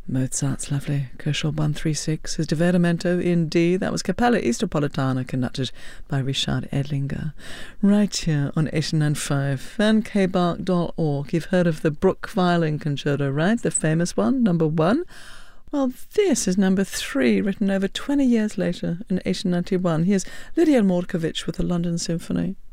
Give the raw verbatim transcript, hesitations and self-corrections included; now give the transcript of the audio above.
Mozart's lovely Kershaw one thirty-six, his Divertimento in D. That was Capella Eastropolitana, conducted by Richard Edlinger. Right here on eighty-nine point five, fan k bark dot org. You've heard of the Bruch Violin Concerto, right? The famous one, number one. Well, this is number three, written over twenty years later in eighteen ninety-one. Here's Lydia Mordkovich with the London Symphony.